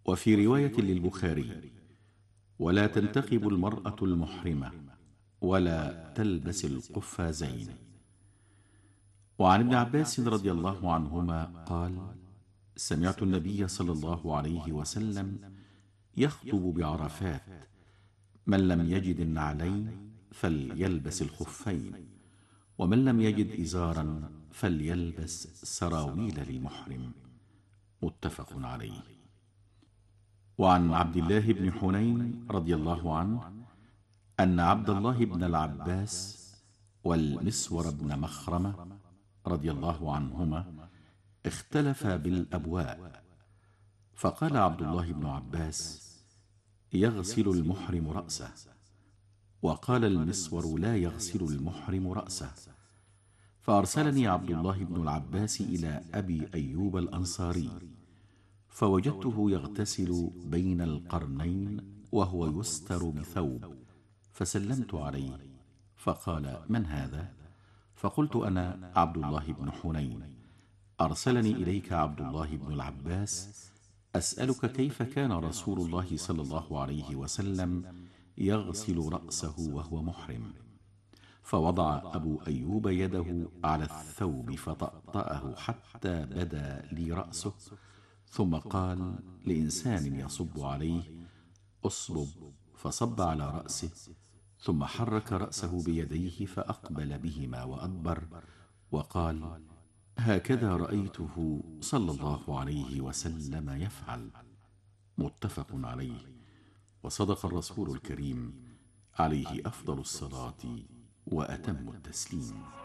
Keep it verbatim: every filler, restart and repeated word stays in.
وفي رواية للبخاري: ولا تنتقب المرأة المحرمة ولا تلبس القفازين. وعن ابن عباس رضي الله عنهما قال: سمعت النبي صلى الله عليه وسلم يخطب بعرفات: من لم يجد النعلين فليلبس الخفين، ومن لم يجد إزارا فليلبس سراويل للمحرم. متفق عليه. وعن عبد الله بن حنين رضي الله عنه أن عبد الله بن العباس والمسور بن مخرمة رضي الله عنهما اختلفا بالأبواء، فقال عبد الله بن عباس: يغسل المحرم رأسه، وقال المسور: لا يغسل المحرم رأسه. فأرسلني عبد الله بن العباس إلى أبي أيوب الأنصاري، فوجدته يغتسل بين القرنين وهو يستر بثوب، فسلمت عليه فقال: من هذا؟ فقلت: أنا عبد الله بن حنين، أرسلني إليك عبد الله بن العباس أسألك كيف كان رسول الله صلى الله عليه وسلم يغسل رأسه وهو محرم. فوضع أبو أيوب يده على الثوب فطأطأه حتى بدا لي رأسه، ثم قال لإنسان يصب عليه: أصبب، فصب على رأسه، ثم حرك رأسه بيديه فأقبل بهما وأدبر، وقال: هكذا رأيته صلى الله عليه وسلم يفعل. متفق عليه. وصدق الرسول الكريم عليه أفضل الصلاة وأتم التسليم.